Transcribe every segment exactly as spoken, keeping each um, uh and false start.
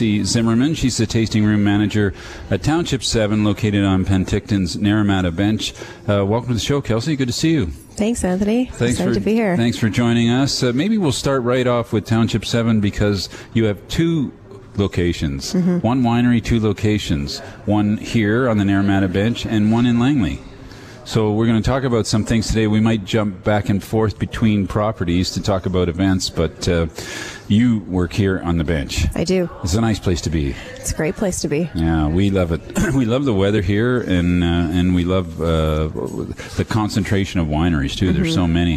Kelsey Zimmerman. She's the tasting room manager at Township seven, located on Penticton's Naramata Bench. Uh, welcome to the show, Kelsey. Good to see you. Thanks, Anthony. Thanks Excited for, to be here. Thanks for joining us. Uh, maybe we'll start right off with Township seven because you have two locations. Mm-hmm. One winery, two locations. One here on the Naramata Bench and one in Langley. So we're going to talk about some things today. We might jump back and forth between properties to talk about events, but uh, you work here on the bench. I do. It's a nice place to be. It's a great place to be. Yeah, we love it. We love the weather here, and uh, and we love uh, the concentration of wineries, too. Mm-hmm. There's so many.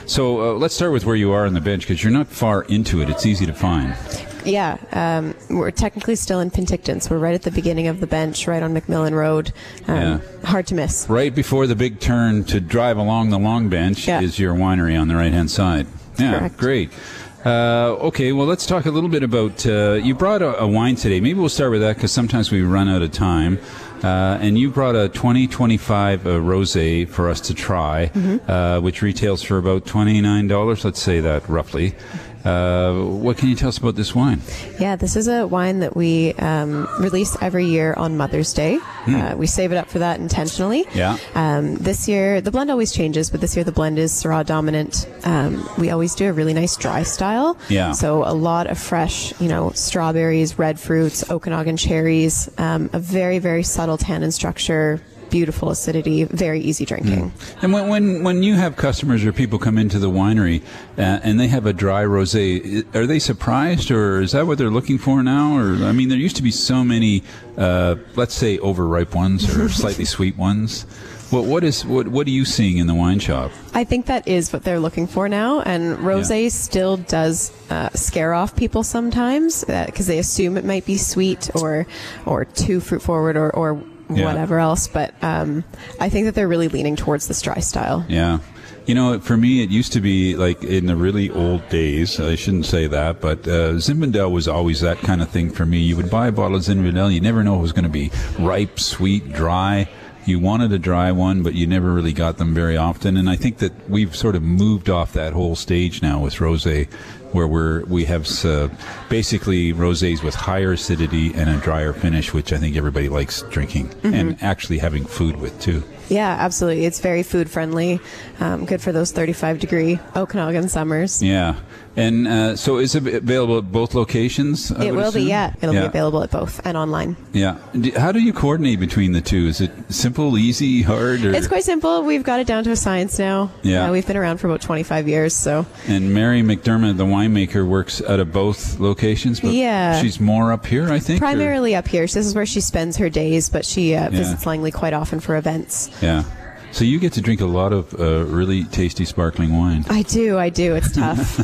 So uh, let's start with where you are on the bench, because you're not far into it. It's easy to find. Yeah, um, we're technically still in Penticton, so we're right at the beginning of the bench, right on McMillan Road. Um, yeah. Hard to miss. Right before the big turn to drive along the long bench yeah. is your winery on the right-hand side. Yeah, correct. Great. Uh, okay, well, let's talk a little bit about, uh, you brought a, a wine today. Maybe we'll start with that because sometimes we run out of time. Uh, and you brought a twenty twenty-five uh, rosé for us to try, mm-hmm. uh, which retails for about twenty-nine dollars, let's say that roughly. Uh, what can you tell us about this wine? Yeah, this is a wine that we um, release every year on Mother's Day. Mm. Uh, we save it up for that intentionally. Yeah. Um, this year, the blend always changes, but this year the blend is Syrah dominant. Um, we always do a really nice dry style. Yeah. So a lot of fresh, you know, strawberries, red fruits, Okanagan cherries, um, a very, very subtle tannin structure. Beautiful acidity, very easy drinking. Mm. And when, when when you have customers or people come into the winery uh, and they have a dry rosé, are they surprised, or is that what they're looking for now? Or I mean, there used to be so many, uh, let's say, overripe ones or slightly sweet ones. What what is what what are you seeing in the wine shop? I think that is what they're looking for now, and rosé yeah. still does uh, scare off people sometimes because uh, they assume it might be sweet or or too fruit forward or or. Yeah. whatever else, but um, I think that they're really leaning towards this dry style. Yeah. You know, for me, it used to be like in the really old days, I shouldn't say that, but uh, Zinfandel was always that kind of thing for me. You would buy a bottle of Zinfandel, you never know if it was going to be ripe, sweet, dry. You wanted a dry one, but you never really got them very often. And I think that we've sort of moved off that whole stage now with rosé, where we're, we have uh, basically rosés with higher acidity and a drier finish, which I think everybody likes drinking mm-hmm. and actually having food with, too. Yeah, absolutely. It's very food friendly, um, good for those thirty-five degree Okanagan summers. Yeah. And uh, so is it available at both locations? I it will assume? be, yeah. It'll yeah. be available at both and online. Yeah. How do you coordinate between the two? Is it simple, easy, hard? Or? It's quite simple. We've got it down to a science now. Yeah. Uh, we've been around for about twenty-five years. So. And Mary McDermott, the winemaker, works out of both locations, but yeah. she's more up here, I think? Primarily or? up here. So this is where she spends her days, but she uh, visits yeah. Langley quite often for events. Yeah. So you get to drink a lot of uh, really tasty sparkling wine. I do, I do. It's tough.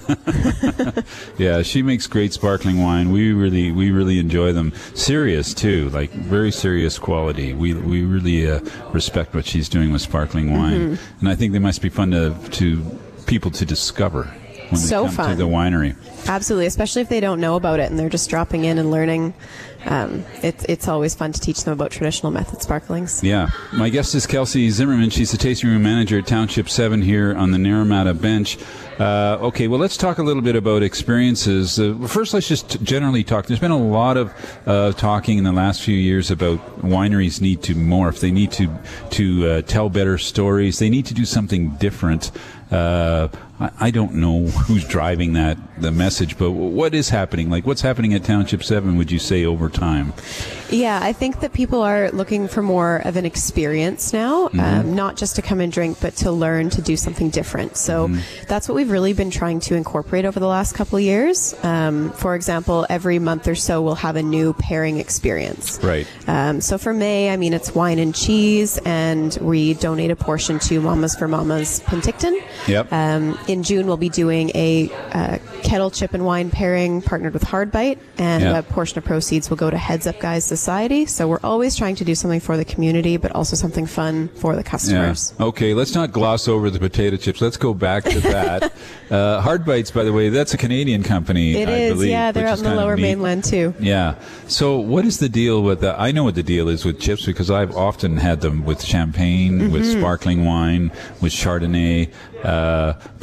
Yeah, she makes great sparkling wine. We really, we really enjoy them. Serious too, like very serious quality. We we really uh, respect what she's doing with sparkling wine, mm-hmm. and I think they must be fun to to people to discover when so they come fun. to the winery. Absolutely, especially if they don't know about it and they're just dropping in and learning. Um, it's it's always fun to teach them about traditional method sparklings. Yeah. My guest is Kelsey Zimmerman. She's the tasting room manager at Township seven here on the Naramata Bench. Uh, okay, well, let's talk a little bit about experiences. Uh, first, let's just generally talk. There's been a lot of uh, talking in the last few years about wineries need to morph. They need to, to uh, tell better stories. They need to do something different. Uh, I, I don't know who's driving that, the message, but what is happening? Like, what's happening at Township seven, would you say, over time? Yeah, I think that people are looking for more of an experience now, mm-hmm. um, not just to come and drink, but to learn to do something different. So mm-hmm. that's what we've really been trying to incorporate over the last couple of years. Um, for example, every month or so, we'll have a new pairing experience. Right. Um, so for May, I mean, it's wine and cheese, and we donate a portion to Mamas for Mamas Penticton. Yep. Um, in June, we'll be doing a uh, kettle chip and wine pairing partnered with Hardbite, and yep. a portion of proceeds will go to Heads Up Guys Society. So we're always trying to do something for the community, but also something fun for the customers. Yeah. Okay, let's not gloss over the potato chips. Let's go back to that. uh, Hardbites, by the way, that's a Canadian company, it I is, believe. yeah. They're out in the lower mainland, too. Yeah. So what is the deal with that? I know what the deal is with chips because I've often had them with champagne, mm-hmm. with sparkling wine, with Chardonnay. Uh, but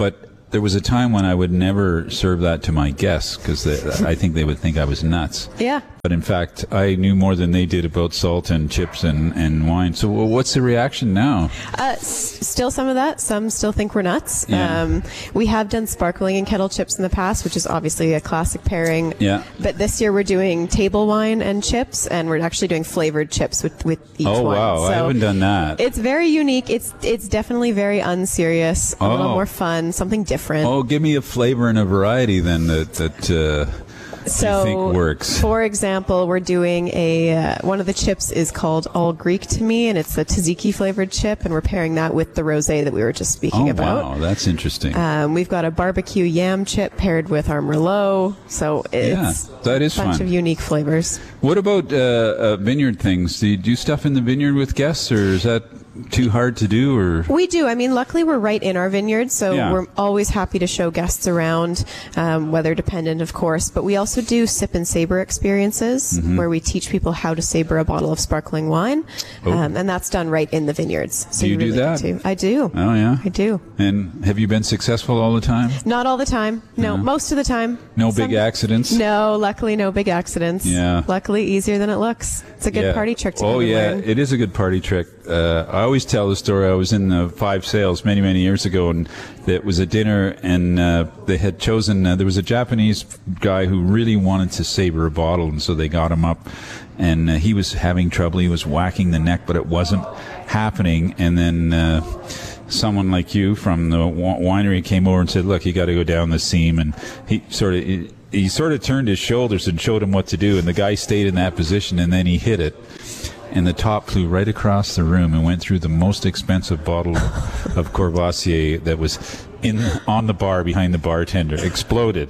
there was a time when I would never serve that to my guests because I think they would think I was nuts. Yeah. But in fact, I knew more than they did about salt and chips and, and wine. So what's the reaction now? Uh, s- still some of that. Some still think we're nuts. Yeah. Um, we have done sparkling and kettle chips in the past, which is obviously a classic pairing. Yeah. But this year we're doing table wine and chips, and we're actually doing flavored chips with, with each Oh, wine. wow. I haven't done that. It's very unique. It's it's definitely very unserious, a Oh. little more fun, something different. Oh, give me a flavor and a variety then that, that uh, So, you think works. for example, we're doing a uh, one of the chips is called All Greek to Me, and it's a tzatziki flavored chip, and we're pairing that with the rosé that we were just speaking Oh, about. wow. That's interesting. Um, we've got a barbecue yam chip paired with our Merlot, so it's Yeah, that is a bunch fun. of unique flavors. What about uh, uh, vineyard things? Do you do stuff in the vineyard with guests, or is that too hard to do? Or We do. I mean, luckily we're right in our vineyard, so Yeah. we're always happy to show guests around, um, weather dependent, of course. But we also do sip and saber experiences Mm-hmm. where we teach people how to saber a bottle of sparkling wine, Oh. um, and that's done right in the vineyards. So Do you do really that? get to. I do. Oh, yeah? I do. And have you been successful all the time? Not all the time. No, No. most of the time. No big Some- accidents? No, luckily no big accidents. Yeah. Luckily easier than it looks. It's a good Yeah. party trick to Oh, come and yeah, learn. it is a good party trick. Uh, I always tell the story. I was in the Five Sales many, many years ago, and it was a dinner, and uh, they had chosen, uh, there was a Japanese guy who really wanted to saber a bottle, and so they got him up, and uh, he was having trouble. He was whacking the neck, but it wasn't happening, and then uh, someone like you from the wi- winery came over and said, look, you got to go down the seam, and he sort of... He, he sort of turned his shoulders and showed him what to do, and the guy stayed in that position, and then he hit it, and the top flew right across the room and went through the most expensive bottle of Courvoisier that was in on the bar behind the bartender. Exploded.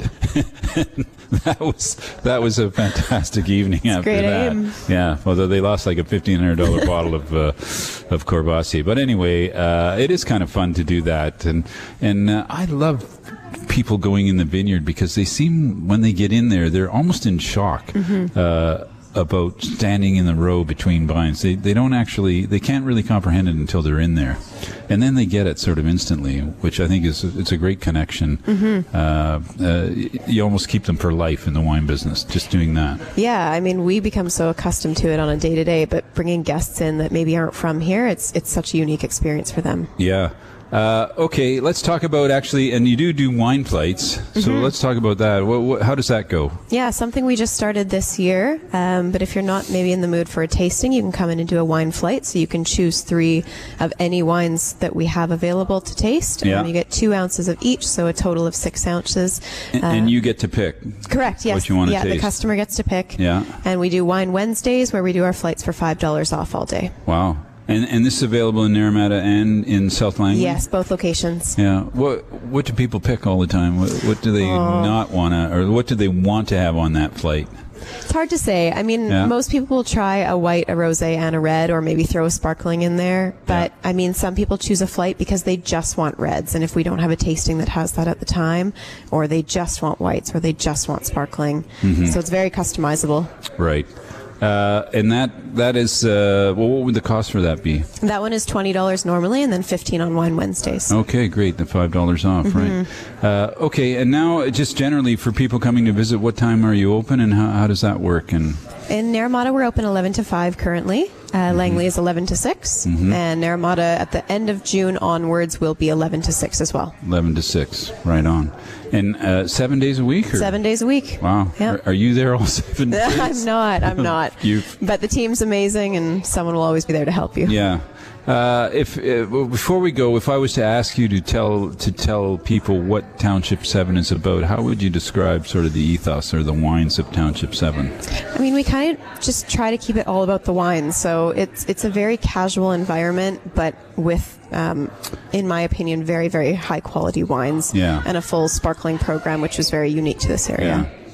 that was that was a fantastic evening after great that. aim. Yeah, although they lost like a fifteen hundred dollar bottle of uh, of Courvoisier. But anyway, uh, it is kind of fun to do that, and and uh, I love people going in the vineyard because they seem, when they get in there, they're almost in shock. Mm-hmm. uh, about standing in the row between vines. They they don't actually, they can't really comprehend it until they're in there. And then they get it sort of instantly, which I think is, it's a great connection. Mm-hmm. Uh, uh, you almost keep them for life in the wine business, just doing that. Yeah, I mean, we become so accustomed to it on a day to day, but bringing guests in that maybe aren't from here, it's it's such a unique experience for them. Yeah. Uh, okay, let's talk about actually, and you do do wine flights, so Mm-hmm. let's talk about that. What, what, how does that go? Yeah, something we just started this year. Um, but if you're not maybe in the mood for a tasting, you can come in and do a wine flight. So you can choose three of any wines that we have available to taste. Yeah. And you get two ounces of each, so a total of six ounces. And, Uh, and you get to pick. Correct, yes. What you want to yeah, taste. the customer gets to pick. Yeah. And we do Wine Wednesdays where we do our flights for five dollars off all day. Wow. And and this is available in Naramata and in South Langley? Yes, both locations. Yeah. What what do people pick all the time? What, what do they Oh. not want to, or what do they want to have on that flight? It's hard to say. I mean, Yeah. most people will try a white, a rosé, and a red, or maybe throw a sparkling in there. But, Yeah. I mean, some people choose a flight because they just want reds. And if we don't have a tasting that has that at the time, or they just want whites, or they just want sparkling. Mm-hmm. So it's very customizable. Right. Uh, and that that is, uh, well, what would the cost for that be? That one is twenty dollars normally, and then fifteen dollars on Wine Wednesdays. Okay, great. The five dollars off, Mm-hmm. right? Uh, okay, and now just generally for people coming to visit, what time are you open, and how, how does that work? And In Naramata, we're open eleven to five currently. Uh, Langley is eleven to six. Mm-hmm. And Naramata, at the end of June onwards, will be eleven to six as well. eleven to six, right on. And uh, seven days a week? Or? Seven days a week. Wow. Yeah. Are, are you there all seven days? I'm not. I'm not. You- But the team's amazing, and someone will always be there to help you. Yeah. Uh, if uh, well, before we go, if I was to ask you to tell to tell people what Township Seven is about, how would you describe sort of the ethos or the wines of Township Seven? I mean, we kind of just try to keep it all about the wine. So it's it's a very casual environment, but with, um, in my opinion, very very high quality wines. Yeah. And a full sparkling program, which was very unique to this area. Yeah.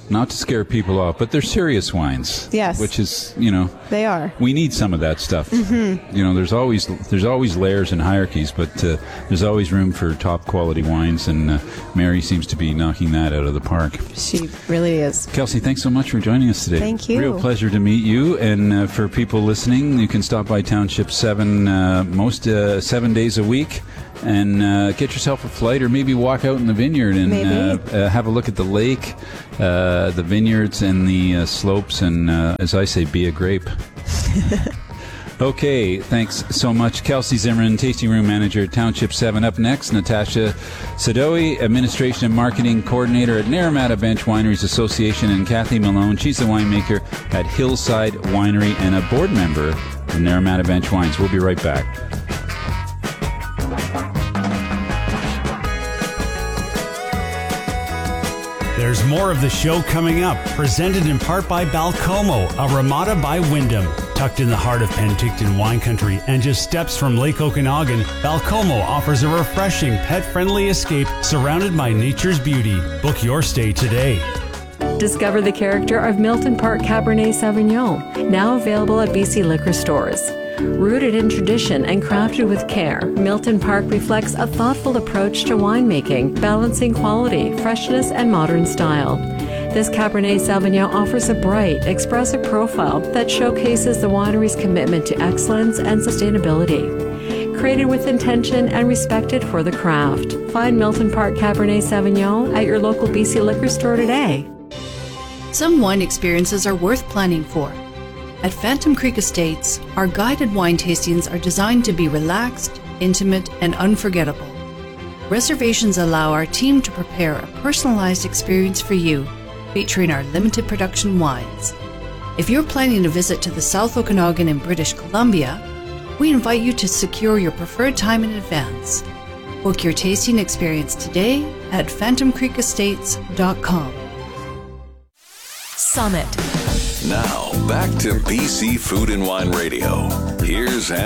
not to scare people off, but they're serious wines. Yes. Which is, you know, they are. We need some of that stuff. Mm-hmm. You know, there's always there's always layers and hierarchies, but uh, there's always room for top quality wines, and uh, Mary seems to be knocking that out of the park. She really is. Kelsey, thanks so much for joining us today. Thank you. Real pleasure to meet you. And uh, for people listening, you can stop by Township seven uh, most uh, seven days a week. And uh, get yourself a flight, or maybe walk out in the vineyard and uh, uh, have a look at the lake, uh, the vineyards, and the uh, slopes, and uh, as I say, be a grape. Okay, thanks so much. Kelsey Zimmerman, Tasting Room Manager at Township seven. Up next, Natasha Sadowi, Administration and Marketing Coordinator at Naramata Bench Wineries Association, and Kathy Malone, she's the winemaker at Hillside Winery and a board member of Naramata Bench Wines. We'll be right back. There's more of the show coming up, presented in part by Balcomo, a Ramada by Wyndham. Tucked in the heart of Penticton wine country and just steps from Lake Okanagan, Balcomo offers a refreshing, pet-friendly escape surrounded by nature's beauty. Book your stay today. Discover the character of Milton Park Cabernet Sauvignon, now available at B C liquor stores. Rooted in tradition and crafted with care, Milton Park reflects a thoughtful approach to winemaking, balancing quality, freshness, and modern style. This Cabernet Sauvignon offers a bright, expressive profile that showcases the winery's commitment to excellence and sustainability. Created with intention and respected for the craft. Find Milton Park Cabernet Sauvignon at your local B C liquor store today. Some wine experiences are worth planning for. At Phantom Creek Estates, our guided wine tastings are designed to be relaxed, intimate, and unforgettable. Reservations allow our team to prepare a personalized experience for you, featuring our limited production wines. If you're planning a visit to the South Okanagan in British Columbia, we invite you to secure your preferred time in advance. Book your tasting experience today at phantom creek estates dot com. Summit. Now, back to B C Food and Wine Radio. Here's Ann